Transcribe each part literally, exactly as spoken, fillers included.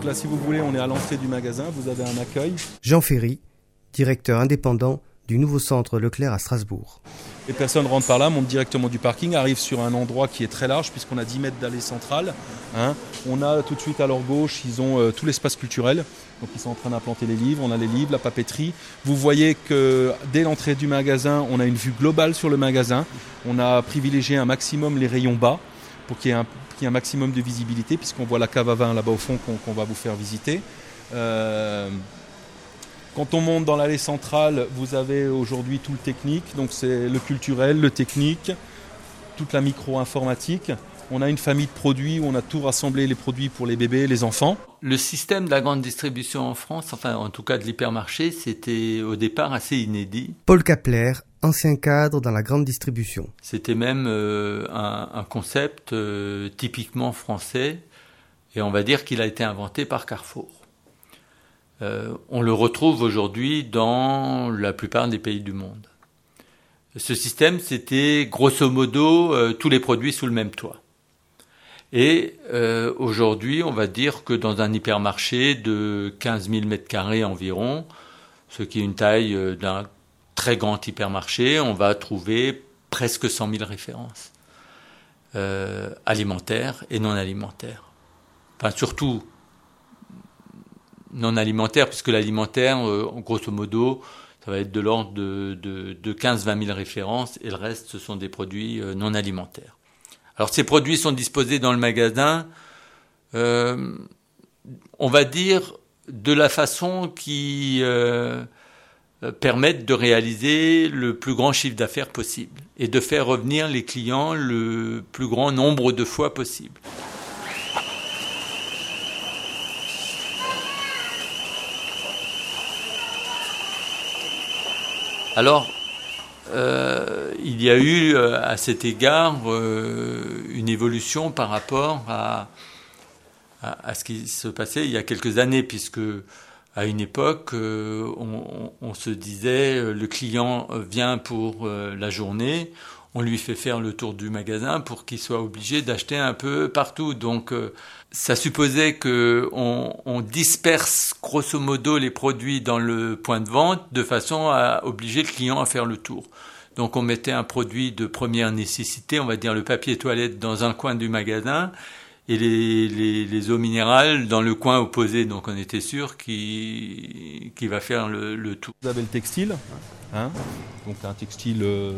là, si vous voulez, on est à l'entrée du magasin, vous avez un accueil. Jean Ferry, directeur indépendant du nouveau centre Leclerc à Strasbourg. Les personnes rentrent par là, montent directement du parking, arrivent sur un endroit qui est très large puisqu'on a dix mètres d'allée centrale. Hein. On a tout de suite à leur gauche, ils ont euh, tout l'espace culturel. Donc ils sont en train d'implanter les livres, on a les livres, la papeterie. Vous voyez que dès l'entrée du magasin, on a une vue globale sur le magasin. On a privilégié un maximum les rayons bas pour qu'il y ait un, qu'il y ait un maximum de visibilité puisqu'on voit la cave à vin là-bas au fond qu'on, qu'on va vous faire visiter. Euh, Quand on monte dans l'allée centrale, vous avez aujourd'hui tout le technique, donc c'est le culturel, le technique, toute la micro-informatique. On a une famille de produits où on a tout rassemblé, les produits pour les bébés, les enfants. Le système de la grande distribution en France, enfin en tout cas de l'hypermarché, c'était au départ assez inédit. Paul Kapler, ancien cadre dans la grande distribution. C'était même euh, un, un concept euh, typiquement français, et on va dire qu'il a été inventé par Carrefour. Euh, on le retrouve aujourd'hui dans la plupart des pays du monde. Ce système, c'était grosso modo euh, tous les produits sous le même toit. Et euh, aujourd'hui, on va dire que dans un hypermarché de quinze mille mètres carrés environ, ce qui est une taille euh, d'un très grand hypermarché, on va trouver presque cent mille références euh, alimentaires et non alimentaires. Enfin, surtout non alimentaire, puisque l'alimentaire, euh, grosso modo, ça va être de l'ordre de, de, de quinze à vingt mille références, et le reste, ce sont des produits euh, non alimentaires. Alors, ces produits sont disposés dans le magasin, euh, on va dire, de la façon qui euh, permette de réaliser le plus grand chiffre d'affaires possible, et de faire revenir les clients le plus grand nombre de fois possible. Alors, euh, il y a eu euh, à cet égard euh, une évolution par rapport à, à, à ce qui se passait il y a quelques années, puisque à une époque, euh, on, on se disait euh, le client vient pour euh, la journée, on lui fait faire le tour du magasin pour qu'il soit obligé d'acheter un peu partout. Donc, euh, ça supposait qu'on on disperse grosso modo les produits dans le point de vente de façon à obliger le client à faire le tour. Donc, on mettait un produit de première nécessité, on va dire le papier toilette, dans un coin du magasin et les, les, les eaux minérales dans le coin opposé. Donc, on était sûr qu'il, qu'il va faire le, le tour. Vous avez le textile, hein, donc un textile... Euh...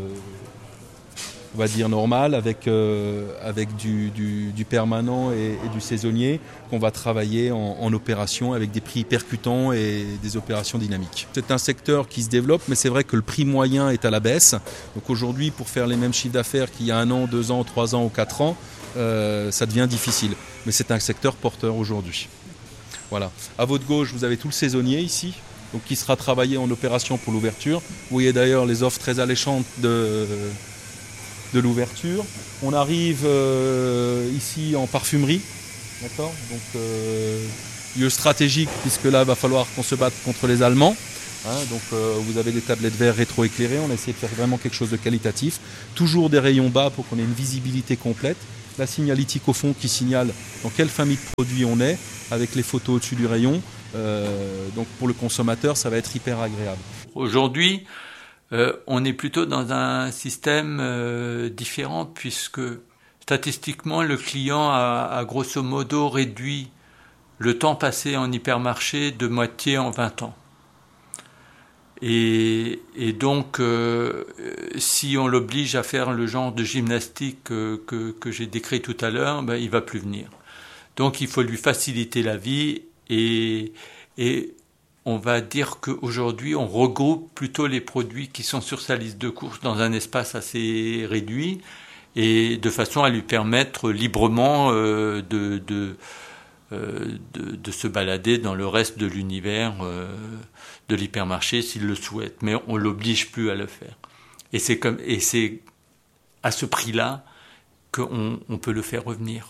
on va dire normal, avec, euh, avec du, du, du permanent et, et du saisonnier, qu'on va travailler en, en opération avec des prix percutants et des opérations dynamiques. C'est un secteur qui se développe, mais c'est vrai que le prix moyen est à la baisse. Donc aujourd'hui, pour faire les mêmes chiffres d'affaires qu'il y a un an, deux ans, trois ans ou quatre ans, euh, ça devient difficile. Mais c'est un secteur porteur aujourd'hui. Voilà. À votre gauche, vous avez tout le saisonnier ici, donc qui sera travaillé en opération pour l'ouverture. Vous voyez d'ailleurs les offres très alléchantes de... de l'ouverture. On arrive euh, ici en parfumerie, d'accord, donc euh, lieu stratégique puisque là il va falloir qu'on se batte contre les Allemands. Hein, donc euh, vous avez des tablettes verres rétroéclairées, on a essayé de faire vraiment quelque chose de qualitatif. Toujours des rayons bas pour qu'on ait une visibilité complète. La signalétique au fond qui signale dans quelle famille de produits on est, avec les photos au-dessus du rayon. Euh, donc pour le consommateur, ça va être hyper agréable. Aujourd'hui, Euh, on est plutôt dans un système euh, différent puisque statistiquement le client a, a grosso modo réduit le temps passé en hypermarché de moitié en vingt ans. Et, et donc euh, si on l'oblige à faire le genre de gymnastique euh, que, que j'ai décrit tout à l'heure, ben, il va plus venir. Donc il faut lui faciliter la vie et, et on va dire qu'aujourd'hui, on regroupe plutôt les produits qui sont sur sa liste de courses dans un espace assez réduit et de façon à lui permettre librement euh, de, de, euh, de, de se balader dans le reste de l'univers euh, de l'hypermarché s'il le souhaite. Mais on ne l'oblige plus à le faire. Et c'est, comme, et c'est à ce prix-là qu'on on peut le faire revenir.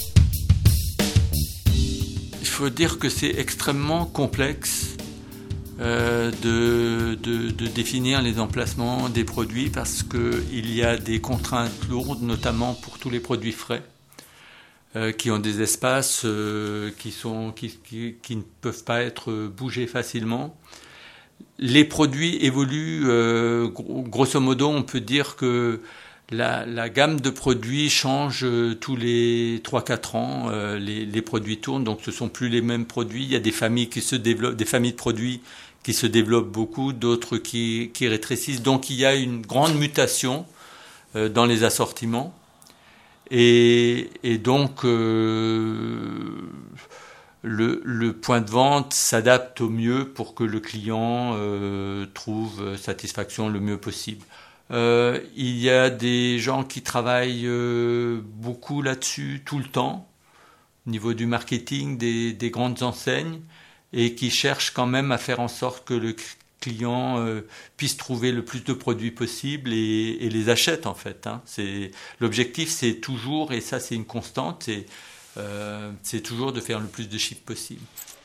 Il faut dire que c'est extrêmement complexe euh, de, de, de définir les emplacements des produits parce qu'il y a des contraintes lourdes, notamment pour tous les produits frais, euh, qui ont des espaces euh, qui, sont, qui, qui, qui ne peuvent pas être bougés facilement. Les produits évoluent, euh, grosso modo, on peut dire que la, la gamme de produits change tous les trois à quatre ans. Euh, les, les produits tournent, donc ce ne sont plus les mêmes produits. Il y a des familles qui se développent, des familles de produits qui se développent beaucoup, d'autres qui, qui rétrécissent. Donc il y a une grande mutation euh, dans les assortiments. Et, et donc... Euh, Le, le point de vente s'adapte au mieux pour que le client euh, trouve satisfaction le mieux possible. Euh, il y a des gens qui travaillent euh, beaucoup là-dessus tout le temps, au niveau du marketing des, des grandes enseignes, et qui cherchent quand même à faire en sorte que le client euh, puisse trouver le plus de produits possible et, et les achète en fait. Hein. C'est, l'objectif c'est toujours, et ça c'est une constante, c'est Euh, c'est toujours de faire le plus de chiffres possible.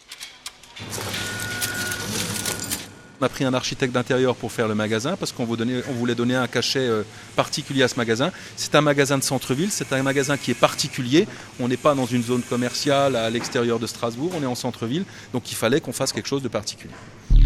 On a pris un architecte d'intérieur pour faire le magasin parce qu'on voulait donner un cachet particulier à ce magasin. C'est un magasin de centre-ville, c'est un magasin qui est particulier. On n'est pas dans une zone commerciale à l'extérieur de Strasbourg, on est en centre-ville, donc il fallait qu'on fasse quelque chose de particulier.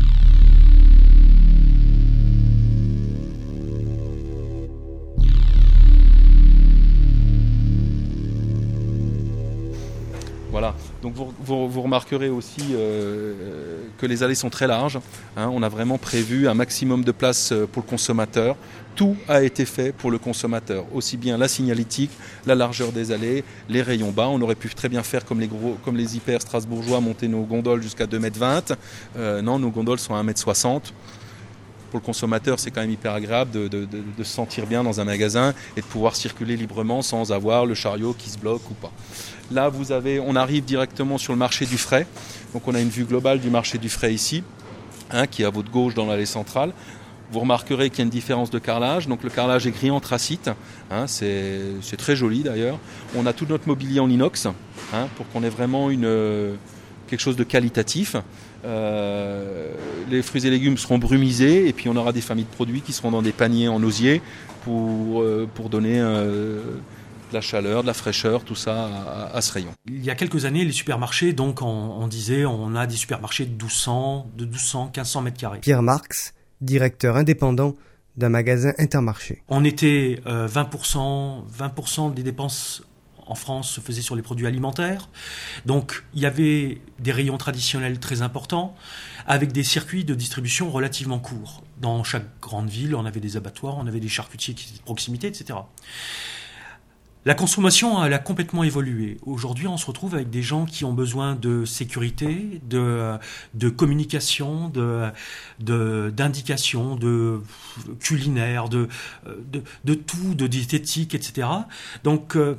Voilà, donc vous, vous, vous remarquerez aussi euh, que les allées sont très larges. Hein, on a vraiment prévu un maximum de place pour le consommateur. Tout a été fait pour le consommateur, aussi bien la signalétique, la largeur des allées, les rayons bas. On aurait pu très bien faire comme les, gros, comme les hyper strasbourgeois, monter nos gondoles jusqu'à deux mètres vingt. Euh, non, nos gondoles sont à un mètre soixante. Pour le consommateur, c'est quand même hyper agréable de, de, de, de se sentir bien dans un magasin et de pouvoir circuler librement sans avoir le chariot qui se bloque ou pas. Là, vous avez, on arrive directement sur le marché du frais. Donc, on a une vue globale du marché du frais ici, hein, qui est à votre gauche dans l'allée centrale. Vous remarquerez qu'il y a une différence de carrelage. Donc, le carrelage est gris anthracite. Hein, c'est, c'est très joli d'ailleurs. On a tout notre mobilier en inox, hein, pour qu'on ait vraiment une, quelque chose de qualitatif. Euh, les fruits et légumes seront brumisés et puis on aura des familles de produits qui seront dans des paniers en osier pour, euh, pour donner euh, de la chaleur, de la fraîcheur, tout ça à, à ce rayon. Il y a quelques années, les supermarchés, donc on, on disait on a des supermarchés de douze cents, de douze cents, quinze cents mètres carrés. Pierre Marx, directeur indépendant d'un magasin Intermarché. On était euh, vingt pour cent, vingt pour cent des dépenses en France se faisait sur les produits alimentaires. Donc il y avait des rayons traditionnels très importants avec des circuits de distribution relativement courts. Dans chaque grande ville, on avait des abattoirs, on avait des charcutiers qui étaient de proximité, et cetera. La consommation, elle a complètement évolué. Aujourd'hui, on se retrouve avec des gens qui ont besoin de sécurité, de, de communication, de, de, d'indications, de culinaire, de, de, de tout, de diététique, et cetera. Donc, euh,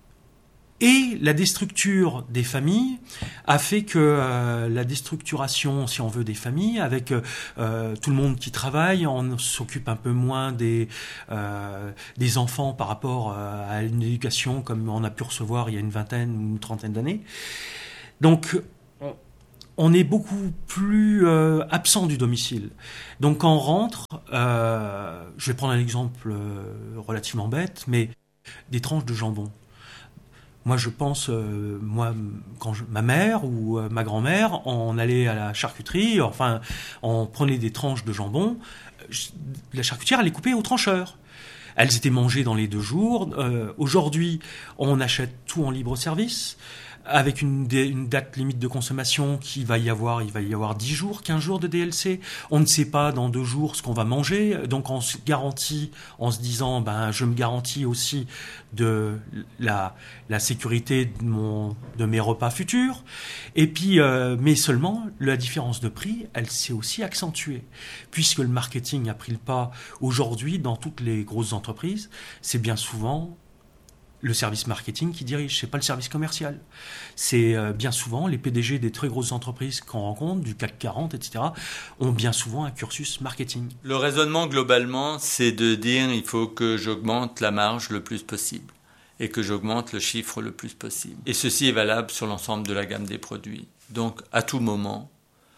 Et la déstructure des familles a fait que euh, la déstructuration, si on veut, des familles, avec euh, tout le monde qui travaille, on s'occupe un peu moins des, euh, des enfants par rapport euh, à une éducation comme on a pu recevoir il y a une vingtaine ou une trentaine d'années. Donc, on est beaucoup plus euh, absent du domicile. Donc, quand on rentre, euh, je vais prendre un exemple euh, relativement bête, mais des tranches de jambon. Moi, je pense, euh, moi, quand je, ma mère ou euh, ma grand-mère, on allait à la charcuterie, enfin, on prenait des tranches de jambon. La charcutière, elle les coupait au trancheur. Elles étaient mangées dans les deux jours. Euh, aujourd'hui, on achète tout en libre-service, avec une, une date limite de consommation qui va y avoir, il va y avoir dix jours, quinze jours de D L C. On ne sait pas dans deux jours ce qu'on va manger, donc on se garantit en se disant, ben, je me garantis aussi de la, la sécurité de, mon, de mes repas futurs. Et puis, euh, mais seulement, la différence de prix, elle s'est aussi accentuée. Puisque le marketing a pris le pas aujourd'hui dans toutes les grosses entreprises, c'est bien souvent le service marketing qui dirige, c'est pas le service commercial. C'est euh, bien souvent les P D G des très grosses entreprises qu'on rencontre, du C A C quarante, et cetera, ont bien souvent un cursus marketing. Le raisonnement globalement, c'est de dire il faut que j'augmente la marge le plus possible et que j'augmente le chiffre le plus possible. Et ceci est valable sur l'ensemble de la gamme des produits. Donc à tout moment,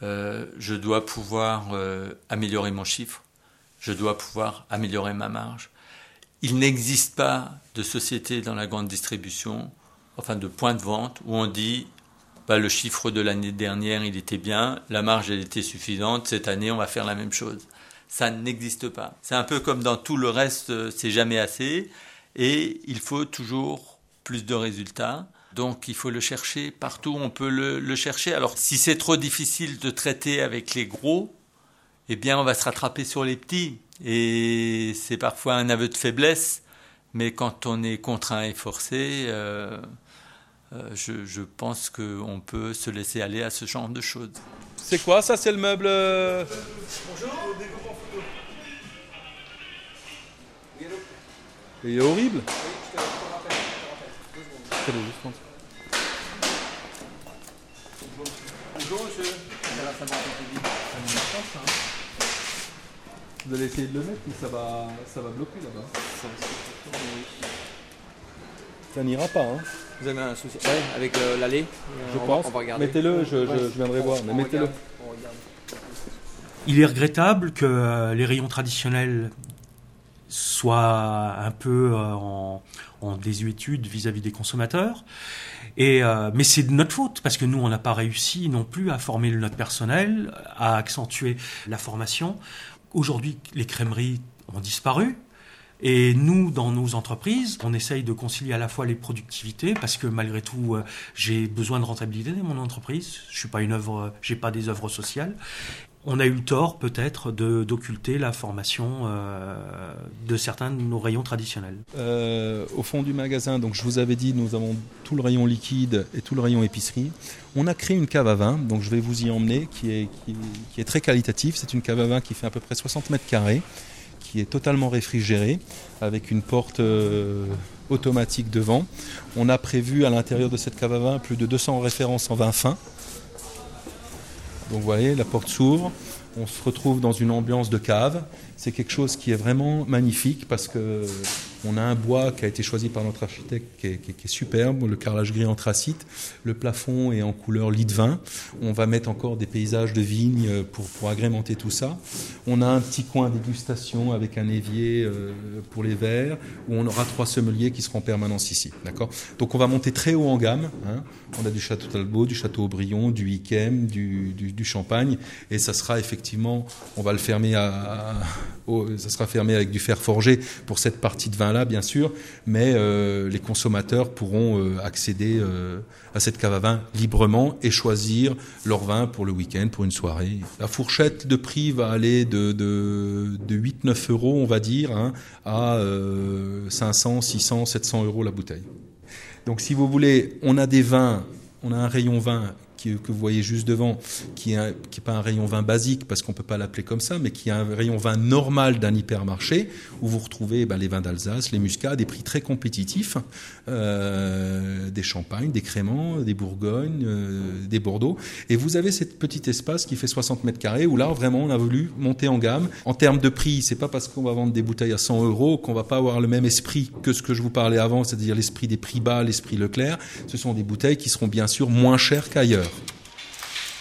euh, je dois pouvoir euh, améliorer mon chiffre, je dois pouvoir améliorer ma marge. Il n'existe pas de société dans la grande distribution, enfin de point de vente, où on dit bah, le chiffre de l'année dernière, il était bien, la marge, elle était suffisante, cette année, on va faire la même chose. Ça n'existe pas. C'est un peu comme dans tout le reste, c'est jamais assez, et il faut toujours plus de résultats. Donc il faut le chercher partout, on peut le, le chercher. Alors si c'est trop difficile de traiter avec les gros, eh bien on va se rattraper sur les petits. Et c'est parfois un aveu de faiblesse, mais quand on est contraint et forcé, euh, euh, je, je pense qu'on peut se laisser aller à ce genre de choses. C'est quoi ça? C'est le meuble euh... Bonjour. Il est horrible. Bonjour monsieur. Vous allez essayer de le mettre ou ça va, ça va bloquer là-bas? Ça n'ira pas, hein? Vous avez un souci? Ouais, avec euh, l'allée. Je on pense. Va, on va regarder. Mettez-le, je, ouais. je, je viendrai on, voir. Mais on mettez-le. Regarde, on regarde. Il est regrettable que euh, les rayons traditionnels soient un peu euh, en, en désuétude vis-à-vis des consommateurs. Et, euh, mais c'est de notre faute, parce que nous, on n'a pas réussi non plus à former notre personnel, à accentuer la formation. Aujourd'hui, les crèmeries ont disparu. Et nous, dans nos entreprises, on essaye de concilier à la fois les productivités, parce que malgré tout, euh, j'ai besoin de rentabilité dans mon entreprise. Je suis pas une œuvre, j'ai pas des œuvres sociales. On a eu le tort, peut-être, de, d'occulter la formation euh, de certains de nos rayons traditionnels. Euh, au fond du magasin, donc je vous avais dit, nous avons tout le rayon liquide et tout le rayon épicerie. On a créé une cave à vin, donc je vais vous y emmener, qui est, qui, qui est très qualitative. C'est une cave à vin qui fait à peu près soixante mètres carrés, qui est totalement réfrigérée, avec une porte euh, automatique devant. On a prévu à l'intérieur de cette cave à vin plus de deux cents références en vin fin. Donc vous voyez, la porte s'ouvre, on se retrouve dans une ambiance de cave. C'est quelque chose qui est vraiment magnifique parce qu'on a un bois qui a été choisi par notre architecte qui est, qui est, qui est superbe, le carrelage gris anthracite. Le plafond est en couleur lit de vin. On va mettre encore des paysages de vignes pour, pour agrémenter tout ça. On a un petit coin dégustation avec un évier pour les verres où on aura trois sommeliers qui seront en permanence ici. D'accord ? Donc on va monter très haut en gamme. Hein. On a du Château Talbot, du Château Aubryon, du Yquem, du, du, du Champagne. Et ça sera effectivement, on va le fermer à... à Oh, ça sera fermé avec du fer forgé pour cette partie de vin-là, bien sûr, mais euh, les consommateurs pourront euh, accéder euh, à cette cave à vin librement et choisir leur vin pour le week-end, pour une soirée. La fourchette de prix va aller de, de, de huit à neuf euros, on va dire, hein, à euh, cinq cents, six cents, sept cents euros la bouteille. Donc si vous voulez, on a des vins, on a un rayon vin que vous voyez juste devant, qui n'est pas un rayon vin basique, parce qu'on ne peut pas l'appeler comme ça, mais qui est un rayon vin normal d'un hypermarché, où vous retrouvez ben, les vins d'Alsace, les muscats, des prix très compétitifs, euh, des champagnes, des créments, des bourgognes, euh, des bordeaux. Et vous avez cet petit espace qui fait soixante mètres carrés, où là, vraiment, on a voulu monter en gamme. En termes de prix, c'est pas parce qu'on va vendre des bouteilles à cent euros qu'on va pas avoir le même esprit que ce que je vous parlais avant, c'est-à-dire l'esprit des prix bas, l'esprit Leclerc. Ce sont des bouteilles qui seront bien sûr moins chères qu'ailleurs.